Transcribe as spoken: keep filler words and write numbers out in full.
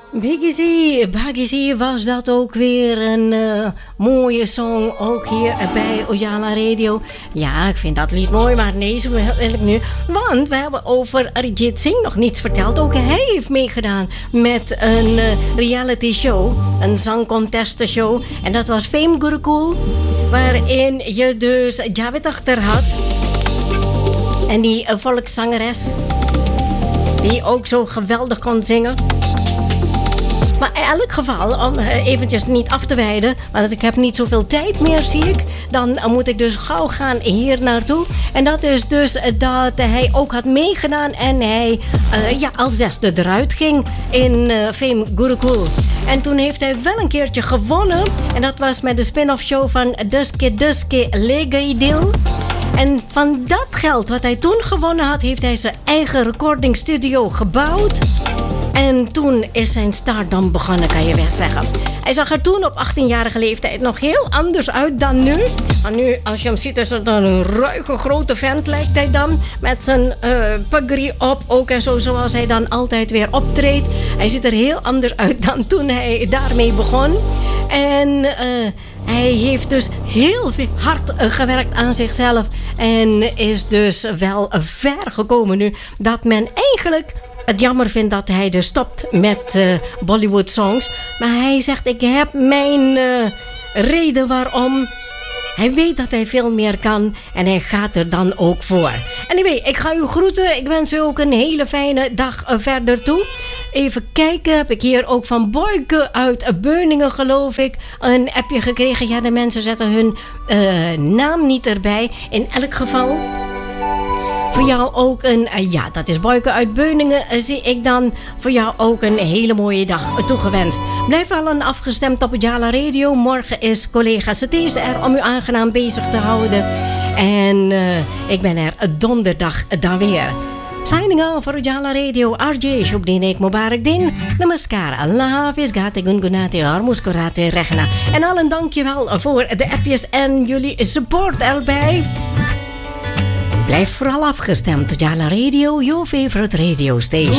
Biggie Baggy was dat ook weer een uh, mooie song, ook hier bij Ojala Radio. Ja, ik vind dat lied mooi, maar nee, zo wil ik nu. Want we hebben over Arijit Singh nog niets verteld. Ook hij heeft meegedaan met een uh, reality show, een zangcontest show. En dat was Fame Gurukul, waarin je dus Javed Akhtar had. En die uh, volkszangeres, die ook zo geweldig kon zingen. Maar in elk geval, om eventjes niet af te wijden, want ik heb niet zoveel tijd meer, zie ik. Dan moet ik dus gauw gaan hier naartoe. En dat is dus dat hij ook had meegedaan en hij uh, ja, als zesde eruit ging in uh, Fame Gurukul. En toen heeft hij wel een keertje gewonnen. En dat was met de spin-off show van Duske Duske Legay Dil. En van dat geld wat hij toen gewonnen had, heeft hij zijn eigen recordingstudio gebouwd. En toen is zijn stardom begonnen, kan je wel zeggen. Hij zag er toen op achttienjarige leeftijd nog heel anders uit dan nu. Want nu, als je hem ziet, is het een ruige grote vent, lijkt hij dan. Met zijn uh, puggery op ook en zo, zoals hij dan altijd weer optreedt. Hij ziet er heel anders uit dan toen hij daarmee begon. En uh, hij heeft dus heel veel hard uh, gewerkt aan zichzelf. En is dus wel uh, ver gekomen nu dat men eigenlijk het jammer vindt dat hij dus stopt met uh, Bollywood songs. Maar hij zegt, ik heb mijn uh, reden waarom. Hij weet dat hij veel meer kan en hij gaat er dan ook voor. Anyway, ik ga u groeten. Ik wens u ook een hele fijne dag uh, verder toe. Even kijken, heb ik hier ook van Boyke uit Beuningen, geloof ik, een appje gekregen. Ja, de mensen zetten hun uh, naam niet erbij. In elk geval, voor jou ook een, uh, ja, dat is Boyke uit Beuningen, uh, zie ik dan voor jou ook een hele mooie dag toegewenst. Blijf allen afgestemd op Ojala Radio. Morgen is collega Sathese er om u aangenaam bezig te houden. En uh, ik ben er donderdag dan weer. Signing off voor Ojala Radio. R J Shubdinek Mubarak Din. Namaskar. Allah Hafiz. Gate Gungunate Armuskorate Rechna. En allen dankjewel voor de appjes en jullie support erbij. Blijf vooral afgestemd. Ojala Radio, your favorite radio station.